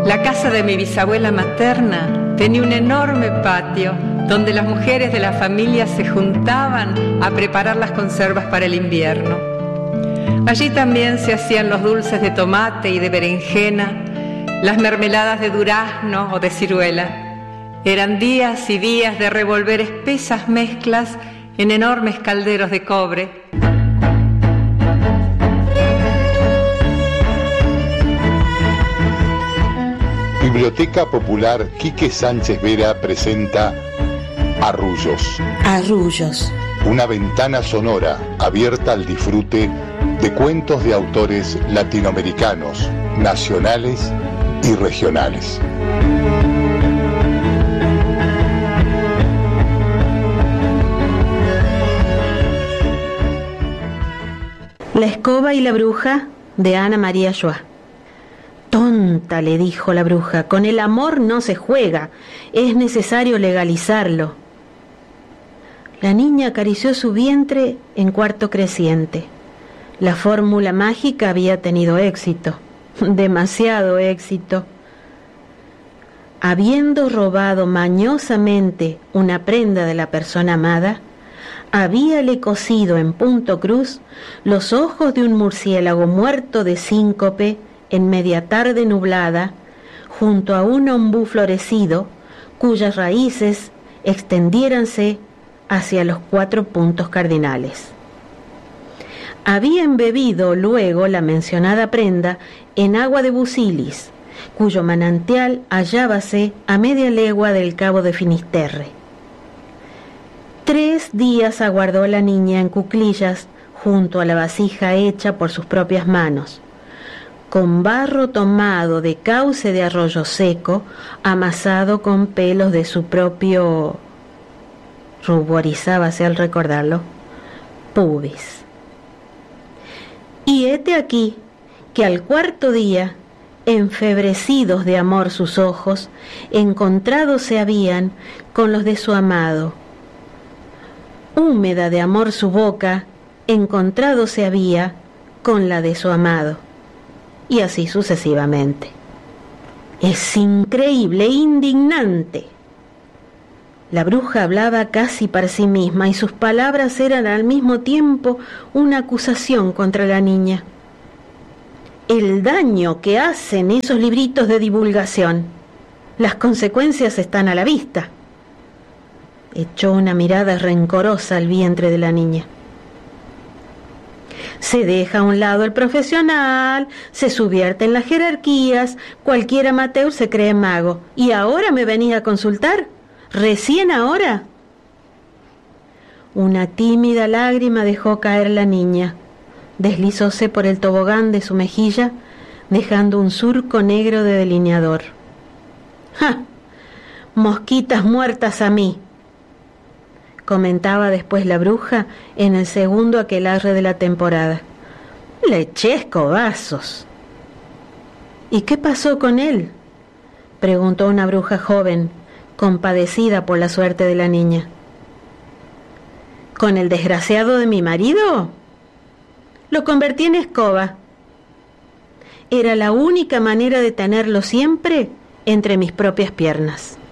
La casa de mi bisabuela materna tenía un enorme patio donde las mujeres de la familia se juntaban a preparar las conservas para el invierno. Allí también se hacían los dulces de tomate y de berenjena, las mermeladas de durazno o de ciruela. Eran días y días de revolver espesas mezclas en enormes calderos de cobre. Biblioteca Popular Quique Sánchez Vera presenta Arrullos. Arrullos. Una ventana sonora abierta al disfrute de cuentos de autores latinoamericanos, nacionales y regionales. La escoba y la bruja, de Ana María Schwa. Tonta, le dijo la bruja, con el amor no se juega, es necesario legalizarlo. La niña acarició su vientre en cuarto creciente. La fórmula mágica había tenido éxito, demasiado éxito. Habiendo robado mañosamente una prenda de la persona amada, habíale cosido en punto cruz los ojos de un murciélago muerto de síncope en media tarde nublada, junto a un ombú florecido, cuyas raíces extendiéranse hacia los 4 puntos cardinales. Había embebido luego la mencionada prenda en agua de Busilis, cuyo manantial hallábase a media legua del cabo de Finisterre. 3 días aguardó la niña en cuclillas junto a la vasija hecha por sus propias manos, con barro tomado de cauce de arroyo seco, amasado con pelos de su propio, ruborizábase al recordarlo, pubis. Y hete aquí que al 4.º día, enfebrecidos de amor sus ojos, encontrados se habían con los de su amado. Húmeda de amor su boca, encontrado se había con la de su amado. Y así sucesivamente. Es increíble, indignante. La bruja hablaba casi para sí misma y sus palabras eran al mismo tiempo una acusación contra la niña. El daño que hacen esos libritos de divulgación. Las consecuencias están a la vista. Echó una mirada rencorosa al vientre de la niña. Se deja a un lado el profesional, se subvierte en las jerarquías, cualquier amateur se cree mago. ¿Y ahora me venís a consultar? ¿Recién ahora? Una tímida lágrima dejó caer la niña. Deslizóse por el tobogán de su mejilla, dejando un surco negro de delineador. ¡Ja! Mosquitas muertas a mí, comentaba después la bruja en el segundo aquelarre de la temporada. Le eché escobazos. ¿Y qué pasó con él?, preguntó una bruja joven, compadecida por la suerte de la niña. ¿Con el desgraciado de mi marido? Lo convertí en escoba. Era la única manera de tenerlo siempre entre mis propias piernas.